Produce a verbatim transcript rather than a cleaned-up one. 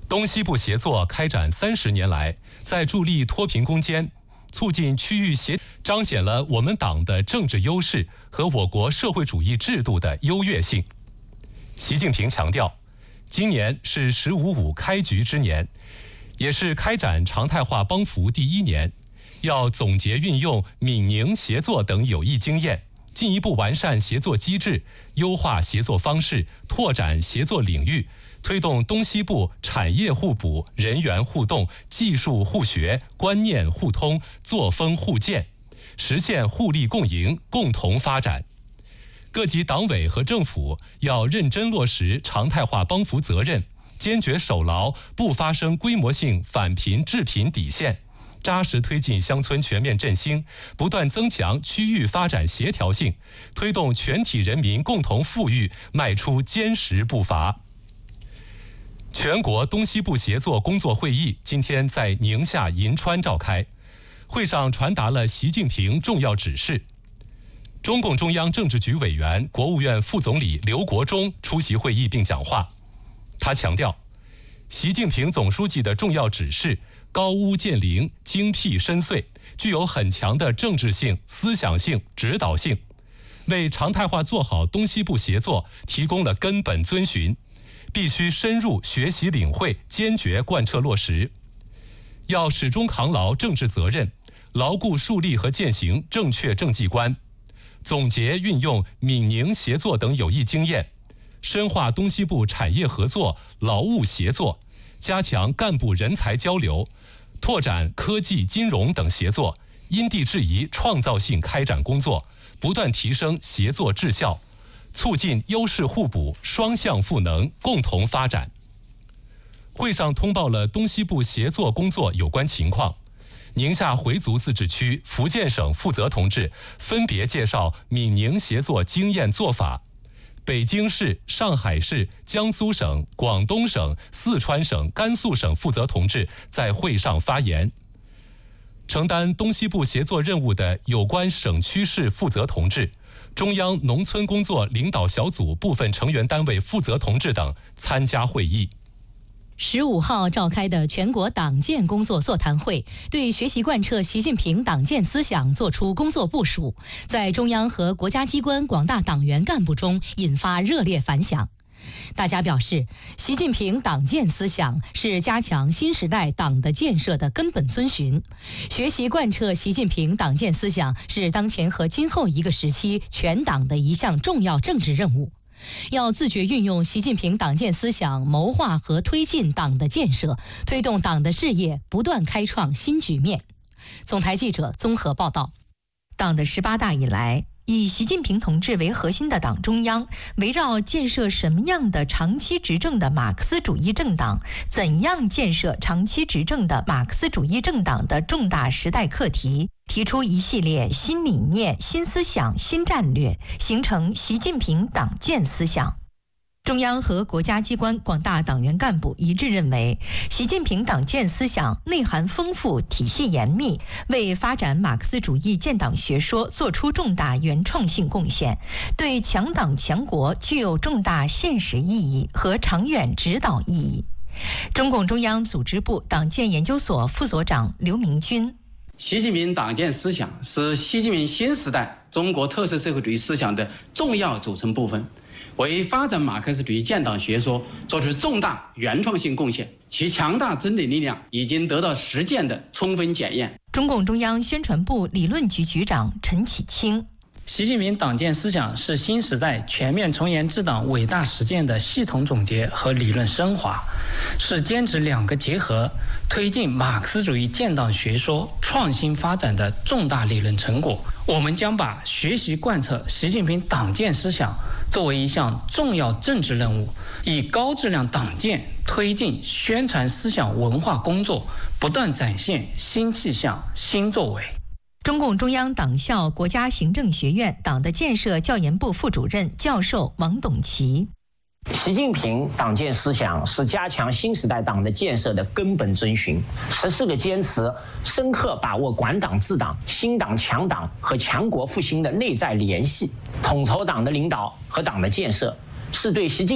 东西部协作开展三十年来，在助力脱贫攻坚、促进区域协，彰显了我们党的政治优势和我国社会主义制度的优越性。习近平强调，今年是“十五五”开局之年，也是开展常态化帮扶第一年，要总结运用闽宁协作等有益经验，进一步完善协作机制，优化协作方式，拓展协作领域，推动东西部产业互补、人员互动、技术互学、观念互通、作风互鉴，实现互利共赢、共同发展。各级党委和政府要认真落实常态化帮扶责任，坚决守牢不发生规模性反贫致贫底线，扎实推进乡村全面振兴，不断增强区域发展协调性，推动全体人民共同富裕迈出坚实步伐。全国东西部协作工作会议今天在宁夏银川召开，会上传达了习近平重要指示。中共中央政治局委员、国务院副总理刘国中出席会议并讲话。他强调，习近平总书记的重要指示高屋建瓴、精辟深邃，具有很强的政治性、思想性、指导性，为常态化做好东西部协作提供了根本遵循，必须深入学习领会，坚决贯彻落实。要始终扛牢政治责任，牢固树立和践行正确政绩观，总结运用闽宁协作等有益经验，深化东西部产业合作、劳务协作，加强干部人才交流，拓展科技、金融等协作，因地制宜、创造性开展工作，不断提升协作质效，促进优势互补、双向赋能，共同发展。会上通报了东西部协作工作有关情况。宁夏回族自治区、福建省负责同志分别介绍闽宁协作经验做法。北京市、上海市、江苏省、广东省、四川省、甘肃省负责同志在会上发言。承担东西部协作任务的有关省区市负责同志、中央农村工作领导小组部分成员单位负责同志等参加会议。 十五号召开的全国党建工作座谈会，对学习贯彻习近平党建思想作出工作部署，在中央和国家机关广大党员干部中引发热烈反响。大家表示，习近平党建思想是加强新时代党的建设的根本遵循，学习贯彻习近平党建思想是当前和今后一个时期全党的一项重要政治任务。要自觉运用习近平党建思想，谋划和推进党的建设，推动党的事业不断开创新局面。总台记者综合报道。 党的十八大以来，以习近平同志为核心的党中央，围绕建设什么样的长期执政的马克思主义政党，怎样建设长期执政的马克思主义政党的重大时代课题，提出一系列新理念、新思想、新战略，形成习近平党建思想。中央和国家机关广大党员干部一致认为，习近平党建思想内涵丰富、体系严密，为发展马克思主义建党学说作出重大原创性贡献，对强党强国具有重大现实意义和长远指导意义。中共中央组织部党建研究所副所长刘明军： 习近平党建思想是习近平新时代中国特色社会主义思想的重要组成部分，为发展马克思主义建党学说做出重大原创性贡献，其强大真理力量已经得到实践的充分检验。 中共中央宣传部理论局局长陈启清： 习近平党建思想是新时代全面从严治党伟大实践的系统总结和理论升华，是坚持两个结合，推进马克思主义建党学说创新发展的重大理论成果。我们将把学习贯彻习近平党建思想作为一项重要政治任务，以高质量党建推进宣传思想文化工作，不断展现新气象、新作为。 中共中央党校国家行政学院党的建设教研部副主任教授王董奇： 习近平党建思想是加强新时代党的建设的根本遵循，十四个坚持深刻把握管党治党、兴党强党和强国复兴的内在联系，统筹党的领导和党的建设，是对习近